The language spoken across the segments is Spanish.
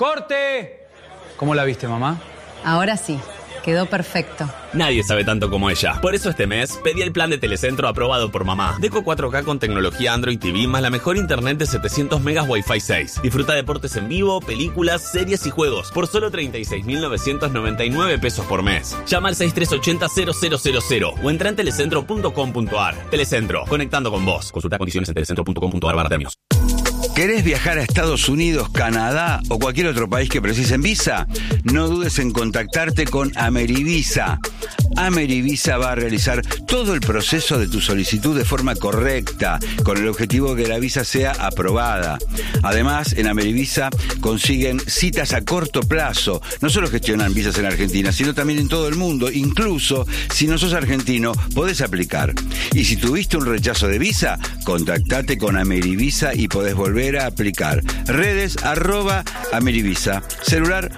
¡Corte! ¿Cómo la viste, mamá? Ahora sí, quedó perfecto. Nadie sabe tanto como ella. Por eso este mes pedí el plan de Telecentro aprobado por mamá. Deco 4K con tecnología Android TV más la mejor internet de 700 megas Wi-Fi 6. Disfruta deportes en vivo, películas, series y juegos por solo 36.999 pesos por mes. Llama al 6380-0000 o entra en telecentro.com.ar. Telecentro, conectando con vos. Consulta condiciones en telecentro.com.ar/términos. ¿Querés viajar a Estados Unidos, Canadá o cualquier otro país que precisen visa? No dudes en contactarte con Amerivisa. Amerivisa va a realizar todo el proceso de tu solicitud de forma correcta, con el objetivo de que la visa sea aprobada. Además, en Amerivisa consiguen citas a corto plazo. No solo gestionan visas en Argentina, sino también en todo el mundo. Incluso, si no sos argentino, podés aplicar. Y si tuviste un rechazo de visa, contactate con Amerivisa y podés volver a aplicar. Redes @Amerivisa. Celular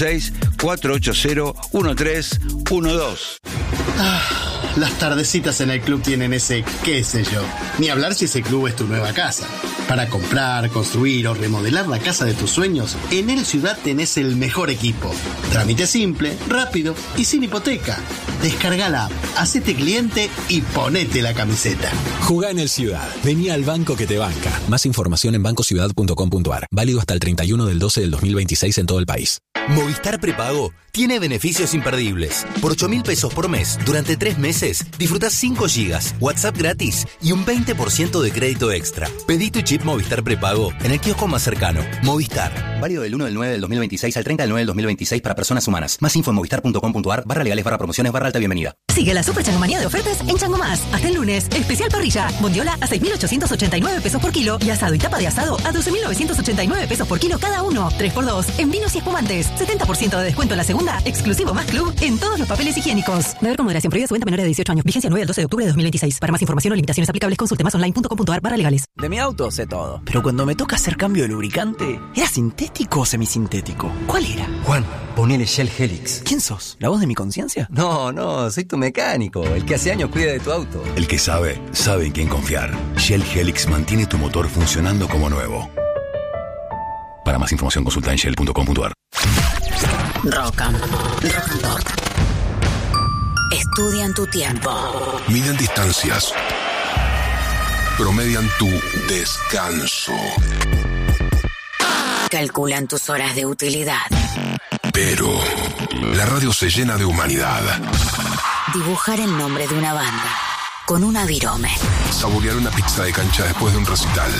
116-480-1312. Las tardecitas en el club tienen ese qué sé yo. Ni hablar si ese club es tu nueva casa. Para comprar, construir o remodelar la casa de tus sueños, en El Ciudad tenés el mejor equipo. Trámite simple, rápido y sin hipoteca. Descarga la app, hacete cliente y ponete la camiseta. Jugá en El Ciudad. Vení al banco que te banca. Más información en bancociudad.com.ar. Válido hasta el 31 del 12 del 2026 en todo el país. Movistar Prepago tiene beneficios imperdibles. Por 8.000 pesos por mes, durante 3 meses, disfrutás 5 gigas, WhatsApp gratis y un 20% de crédito extra. Pedí tu chip Movistar Prepago en el kiosco más cercano. Movistar. Válido del 1 del 9 del 2026 al 30 del 9 del 2026 para personas humanas. Más info en movistar.com.ar/legales/promociones/alta bienvenida. Sigue la super changomanía de ofertas en Chango Más. Hasta el lunes, especial parrilla. Bondiola a 6.889 pesos por kilo y asado y tapa de asado a 12.989 pesos por kilo cada uno. 3x2 en vinos y espumantes. 70% de descuento en la segunda, exclusivo más club en todos los papeles higiénicos. Deber con moderación, prohibida su venta a menores de 18 años. Vigencia 9 al 12 de octubre de 2026. Para más información o limitaciones aplicables, consulte masonline.com.ar/legales. De mi auto sé todo, pero cuando me toca hacer cambio de lubricante, ¿era sintético o semisintético? ¿Cuál era? Juan, ponele Shell Helix. ¿Quién sos? ¿La voz de mi conciencia? No, soy tu mecánico, el que hace años cuida de tu auto. El que sabe en quién confiar. Shell Helix mantiene tu motor funcionando como nuevo. Para más información consulta en shell.com.ar. Rock and Pop. Estudian tu tiempo. Miden distancias. Promedian tu descanso. Calculan tus horas de utilidad. Pero la radio se llena de humanidad. Dibujar el nombre de una banda con una virome. Saborear una pizza de cancha después de un recital.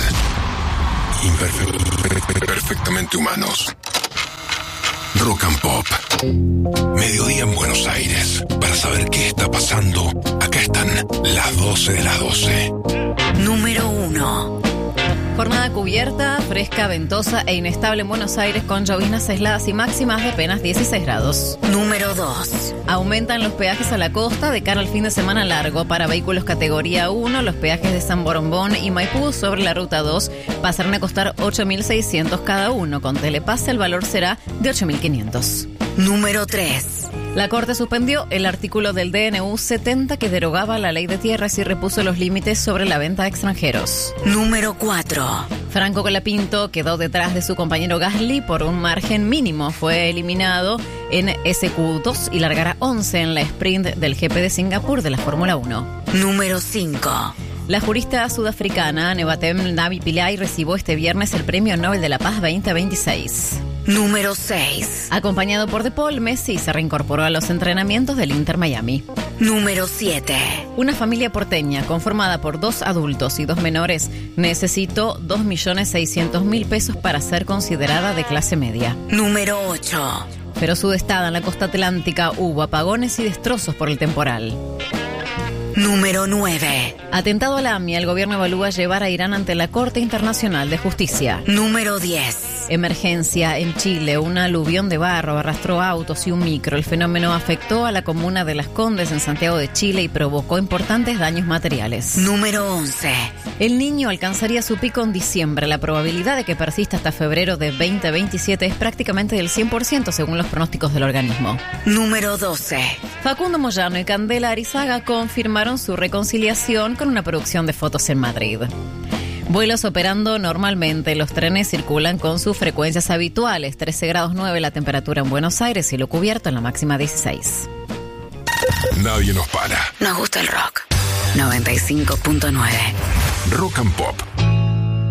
Perfectamente humanos. Rock and Pop. Mediodía en Buenos Aires. Para saber qué está pasando, acá están las 12 de las 12. Número 1. Jornada cubierta, fresca, ventosa e inestable en Buenos Aires con lloviznas aisladas y máximas de apenas 16 grados. Número 2. Aumentan los peajes a la costa de cara al fin de semana largo. Para vehículos categoría 1, los peajes de San Borombón y Maipú sobre la ruta 2 pasarán a costar 8.600 cada uno. Con Telepase el valor será de 8.500. Número 3. La Corte suspendió el artículo del DNU 70 que derogaba la ley de tierras y repuso los límites sobre la venta a extranjeros. Número 4. Franco Colapinto quedó detrás de su compañero Gasly por un margen mínimo. Fue eliminado en SQ2 y largará 11 en la sprint del GP de Singapur de la Fórmula 1. Número 5. La jurista sudafricana Nebatem Navi Pillay recibió este viernes el Premio Nobel de la Paz 2026. Número 6. Acompañado por De Paul, Messi se reincorporó a los entrenamientos del Inter Miami. Número 7. Una familia porteña conformada por 2 adultos y 2 menores necesitó 2.600.000 pesos para ser considerada de clase media. Número 8. Pero sudestada en la costa atlántica hubo apagones y destrozos por el temporal. Número 9. Atentado a la AMIA, el gobierno evalúa llevar a Irán ante la Corte Internacional de Justicia. Número 10. Emergencia en Chile. Un aluvión de barro arrastró autos y un micro. El fenómeno afectó a la comuna de Las Condes en Santiago de Chile y provocó importantes daños materiales. Número 11. El Niño alcanzaría su pico en diciembre. La probabilidad de que persista hasta febrero de 2027 es prácticamente del 100% según los pronósticos del organismo. Número 12. Facundo Moyano y Candela Arizaga confirmaron su reconciliación con una producción de fotos en Madrid. Vuelos operando normalmente. Los trenes circulan con sus frecuencias habituales. 13 grados 9 la temperatura en Buenos Aires, cielo cubierto, en la máxima 16. Nadie nos para. Nos gusta el rock. 95.9. Rock and Pop.